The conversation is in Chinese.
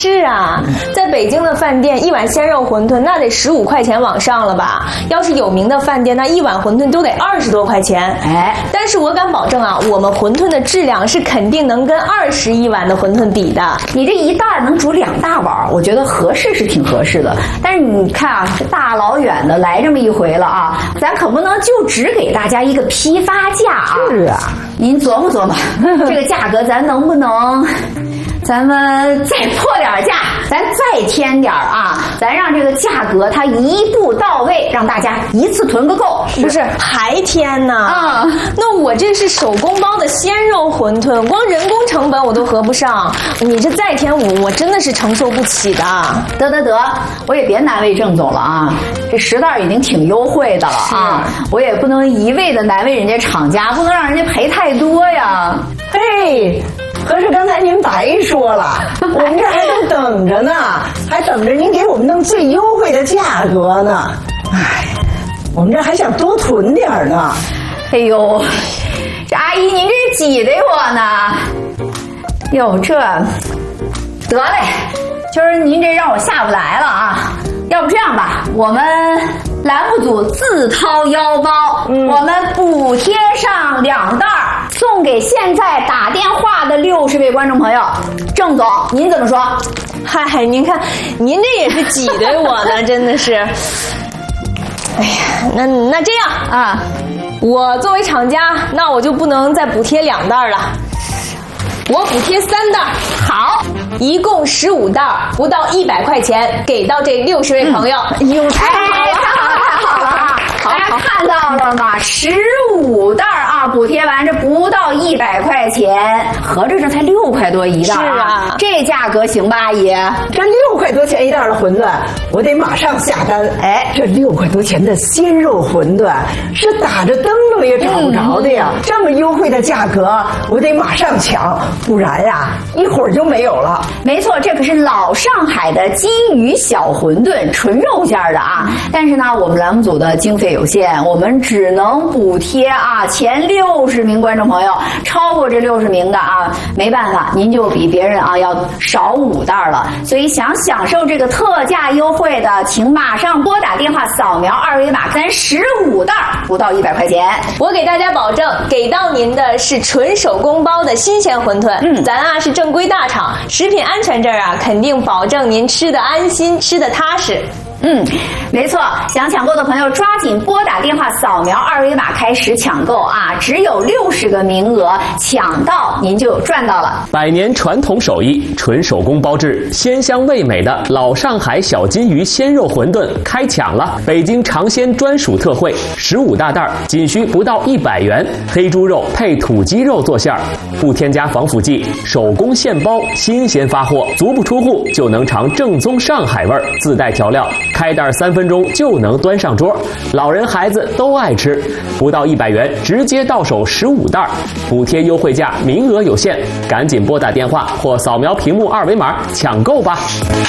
是啊，在北京的饭店一碗鲜肉馄饨那得15块钱往上了吧？要是有名的饭店，那一碗馄饨都得20多块钱。 哎， 但是我敢保证啊，我们馄饨的质量是肯定能跟21碗的馄饨比的。 你这一袋能煮2大碗，我觉得合适是挺合适的。但是你看啊，这大老远的来这么一回了啊，咱可不能就只给大家一个批发价啊。 是啊， 您琢磨琢磨，这个价格咱能不能？咱们再破点价，咱再添点啊！咱让这个价格它一步到位，让大家一次囤个够。 不是还添呢？ 啊， 那我这是手工包的鲜肉馄饨，光人工成本我都合不上。你这再添我真的是承受不起的。 得，我也别难为郑总了啊！这10袋已经挺优惠的了啊，我也不能一味的难为人家厂家，不能让人家赔太多呀。 嘿。可是刚才您白说了，我们这还都等着呢，还等着您给我们弄最优惠的价格呢。哎，我们这还想多囤点呢。 哎呦，这阿姨您这挤得我呢。哟，这得嘞，今儿您这让我下不来了啊。要不这样吧，我们栏目组自掏腰包，我们补贴上2袋，送给现在打电话的60位观众朋友。郑总，您怎么说？ 嗨，您看，您这也是挤兑我呢，真的是。哎呀，那这样啊， 我作为厂家，那我就不能再补贴2袋了。我补贴3袋，好，一共15袋，不到100块钱，给到这60位朋友。 太好了啊！大家看到了吗？15袋啊，补贴完这不到100块钱，合着这才6块多一袋。 是啊， 这价格行吧，阿姨？ 这6块多钱一袋的馄饨，我得马上下单。哎，这6块多钱的鲜肉馄饨是打着灯笼也找不着的呀！这么优惠的价格，我得马上抢，不然呀，一会儿就没有了。 没错，这可是老上海的金鱼小馄饨，纯肉馅的啊。但是呢，我们栏目组的经费有限，我们只能补贴啊前60名观众朋友，超过这60名的啊，没办法，您就比别人啊要少5袋了。所以想享受这个特价优惠的，请马上拨打电话扫描2维码，咱15袋不到100块钱。 我给大家保证，给到您的是纯手工包的新鲜馄饨。咱啊是正规大厂，食品安全这儿啊肯定保证您吃的安心，吃的踏实。 没错，想抢购的朋友抓紧拨打电话扫描2维码开始抢购啊！只有60个名额，抢到您就赚到了。 100年传统手艺，纯手工包制，鲜香味美的老上海小金鱼鲜肉馄饨开抢了！北京尝鲜专属特惠，15大袋，仅需不到100元，黑猪肉配土鸡肉做馅儿，不添加防腐剂，手工现包，新鲜发货，足不出户就能尝正宗上海味儿，自带调料。开袋3分钟就能端上桌，老人孩子都爱吃，不到100元直接到手15袋，补贴优惠价，名额有限，赶紧拨打电话或扫描屏幕2维码抢购吧。